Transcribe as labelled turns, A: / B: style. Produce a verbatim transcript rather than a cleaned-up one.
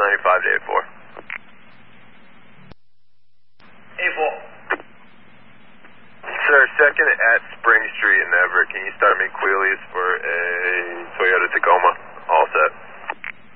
A: ninety-five to eight four.
B: eight four.
A: Sir, second at Spring Street in Everett. Can you start me Queelies for a Toyota Tacoma? All set.